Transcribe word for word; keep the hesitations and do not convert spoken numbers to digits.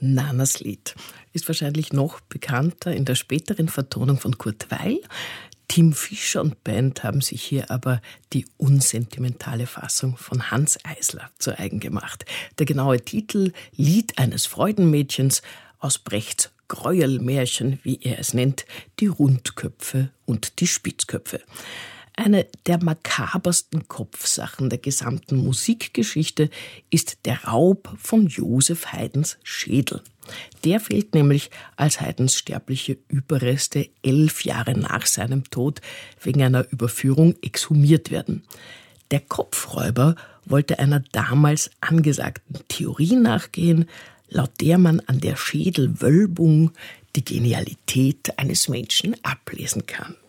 Nanas Lied ist wahrscheinlich noch bekannter in der späteren Vertonung von Kurt Weill. Tim Fischer und Band haben sich hier aber die unsentimentale Fassung von Hanns Eisler zu eigen gemacht. Der genaue Titel Lied eines Freudenmädchens aus Brechts Greuelmärchen, wie er es nennt, die Rundköpfe und die Spitzköpfe. Eine der makabersten Kopfsachen der gesamten Musikgeschichte ist der Raub von Joseph Haydns Schädel. Der fehlt nämlich, als Haydns sterbliche Überreste elf Jahre nach seinem Tod wegen einer Überführung exhumiert werden. Der Kopfräuber wollte einer damals angesagten Theorie nachgehen, laut der man an der Schädelwölbung die Genialität eines Menschen ablesen kann.